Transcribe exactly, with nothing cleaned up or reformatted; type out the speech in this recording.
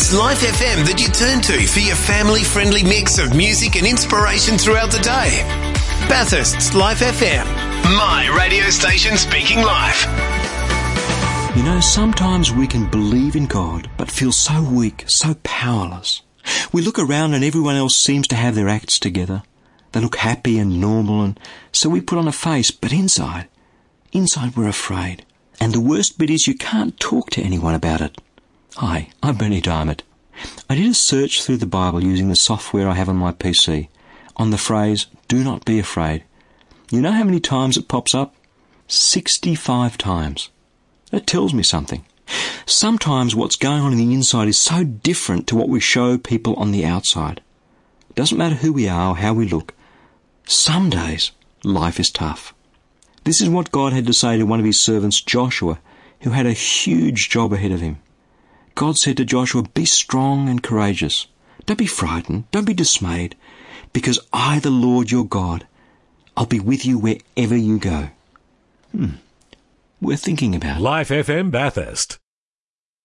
It's Life F M that you turn to for your family-friendly mix of music and inspiration throughout the day. Bathurst's Life F M, my radio station speaking life. You know, sometimes we can believe in God, but feel so weak, so powerless. We look around and everyone else seems to have their acts together. They look happy and normal, and so we put on a face, but inside, inside we're afraid. And the worst bit is you can't talk to anyone about it. Hi, I'm Bernie Diamond. I did a search through the Bible using the software I have on my P C on the phrase, do not be afraid. You know how many times it pops up? sixty-five times. That tells me something. Sometimes what's going on in the inside is so different to what we show people on the outside. It doesn't matter who we are or how we look. Some days, life is tough. This is what God had to say to one of his servants, Joshua, who had a huge job ahead of him. God said to Joshua, be strong and courageous. Don't be frightened. Don't be dismayed. Because I, the Lord your God, I'll be with you wherever you go. Hmm. We're thinking about it. Life F M Bathurst.